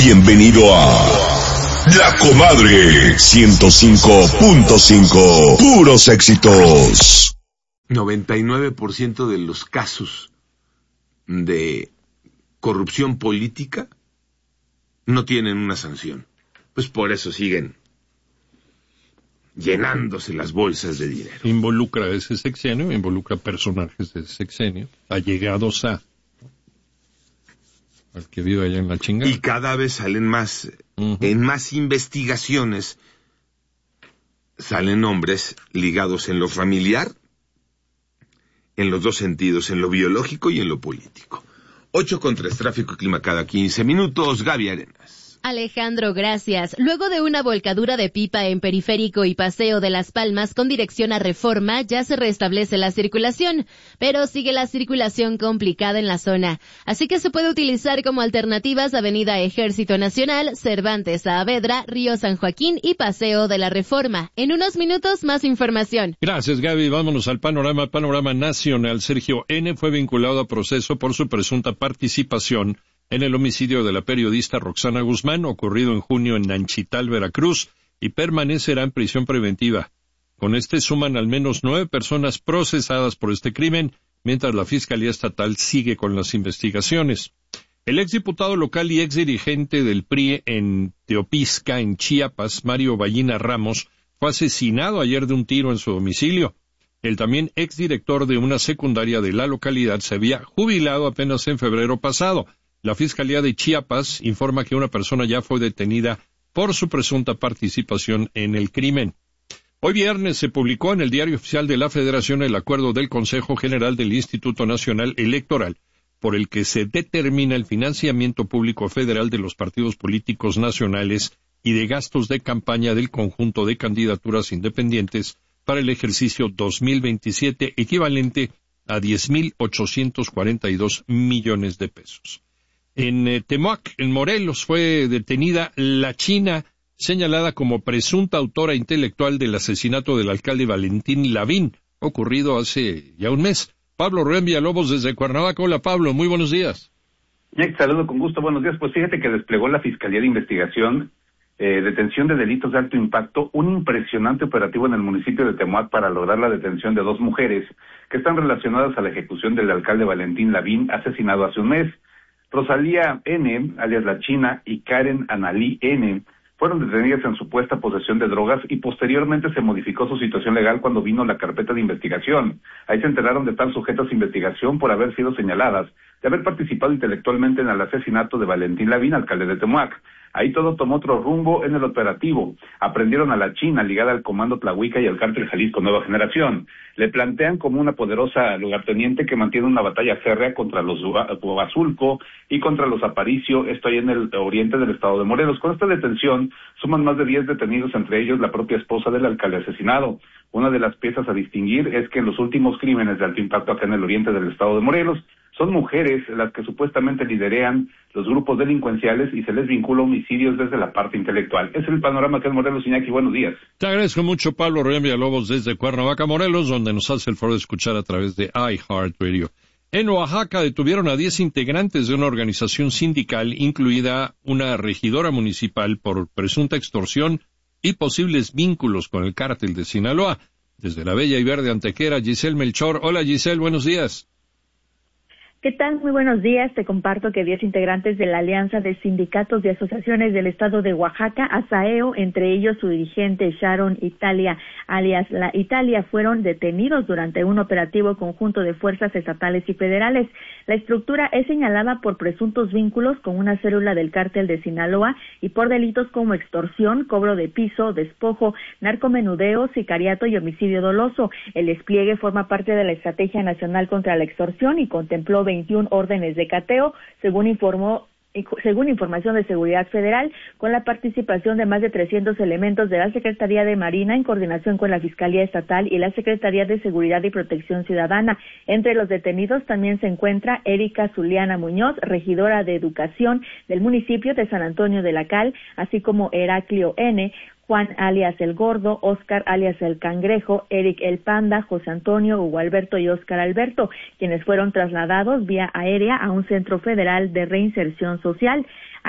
Bienvenido a La Comadre 105.5. Puros éxitos. 99% de los casos de corrupción política no tienen una sanción. Pues por eso siguen llenándose las bolsas de dinero. Involucra ese sexenio, involucra personajes de ese sexenio, allegados al que vive allá en la chingada. Y cada vez salen más, en más investigaciones, salen nombres ligados en lo familiar, en los dos sentidos, en lo biológico y en lo político. 8:03, tráfico y clima cada 15 minutos, Gaby Arenas. Alejandro, gracias. Luego de una volcadura de pipa en Periférico y Paseo de Las Palmas con dirección a Reforma, ya se restablece la circulación, pero sigue la circulación complicada en la zona. Así que se puede utilizar como alternativas Avenida Ejército Nacional, Cervantes Saavedra, Río San Joaquín y Paseo de la Reforma. En unos minutos, más información. Gracias, Gaby. Vámonos al panorama nacional. Sergio N. fue vinculado a proceso por su presunta participación en el homicidio de la periodista Roxana Guzmán, ocurrido en junio en Nanchital, Veracruz, y permanecerá en prisión preventiva. Con este suman al menos 9 personas procesadas por este crimen, mientras la Fiscalía Estatal sigue con las investigaciones. El exdiputado local y exdirigente del PRI en Teopisca, en Chiapas, Mario Ballina Ramos, fue asesinado ayer de un tiro en su domicilio. El también exdirector de una secundaria de la localidad se había jubilado apenas en febrero pasado. La Fiscalía de Chiapas informa que una persona ya fue detenida por su presunta participación en el crimen. Hoy viernes se publicó en el Diario Oficial de la Federación el acuerdo del Consejo General del Instituto Nacional Electoral, por el que se determina el financiamiento público federal de los partidos políticos nacionales y de gastos de campaña del conjunto de candidaturas independientes para el ejercicio 2027, equivalente a 10,842 millones de pesos. En Temoac, en Morelos, fue detenida la china señalada como presunta autora intelectual del asesinato del alcalde Valentín Lavín, ocurrido hace ya un mes. Pablo Rubén Villalobos desde Cuernavaca. Hola, Pablo, muy buenos días. Saludo con gusto, buenos días. Pues fíjate que desplegó la Fiscalía de Investigación, Detención de Delitos de Alto Impacto, un impresionante operativo en el municipio de Temoac para lograr la detención de 2 mujeres que están relacionadas a la ejecución del alcalde Valentín Lavín, asesinado hace un mes. Rosalía N., alias La China, y Karen Analí N., fueron detenidas en supuesta posesión de drogas y posteriormente se modificó su situación legal cuando vino la carpeta de investigación. Ahí se enteraron de estar sujetas a investigación por haber sido señaladas de haber participado intelectualmente en el asesinato de Valentín Lavín, alcalde de Temoac. Ahí todo tomó otro rumbo en el operativo. Aprendieron a La China, ligada al Comando Tlahuica y al Cártel Jalisco Nueva Generación. Le plantean como una poderosa lugarteniente que mantiene una batalla férrea contra los Huazulco y contra los Aparicio, esto ahí en el oriente del estado de Morelos. Con esta detención suman más de 10 detenidos, entre ellos la propia esposa del alcalde asesinado. Una de las piezas a distinguir es que en los últimos crímenes de alto impacto acá en el oriente del estado de Morelos, son mujeres las que supuestamente liderean los grupos delincuenciales y se les vincula homicidios desde la parte intelectual. Es el panorama que es Morelos. Iñaki, buenos días. Te agradezco mucho, Pablo Rubén Villalobos desde Cuernavaca, Morelos, donde nos hace el favor de escuchar a través de iHeartRadio. En Oaxaca detuvieron a 10 integrantes de una organización sindical, incluida una regidora municipal, por presunta extorsión y posibles vínculos con el cártel de Sinaloa. Desde la bella y verde Antequera, Giselle Melchor. Hola, Giselle, buenos días. ¿Qué tal? Muy buenos días. Te comparto que 10 integrantes de la Alianza de Sindicatos y Asociaciones del Estado de Oaxaca, ASAEO, entre ellos su dirigente Sharon Italia, alias La Italia, fueron detenidos durante un operativo conjunto de fuerzas estatales y federales. La estructura es señalada por presuntos vínculos con una célula del cártel de Sinaloa y por delitos como extorsión, cobro de piso, despojo, narcomenudeo, sicariato y homicidio doloso. El despliegue forma parte de la Estrategia Nacional contra la Extorsión y contempló 21 órdenes de cateo, según información de Seguridad Federal, con la participación de más de 300 elementos de la Secretaría de Marina en coordinación con la Fiscalía Estatal y la Secretaría de Seguridad y Protección Ciudadana. Entre los detenidos también se encuentra Erika Zuliana Muñoz, regidora de Educación del municipio de San Antonio de la Cal, así como Heraclio N., Juan alias El Gordo, Óscar alias El Cangrejo, Eric El Panda, José Antonio, Hugo Alberto y Óscar Alberto, quienes fueron trasladados vía aérea a un centro federal de reinserción social.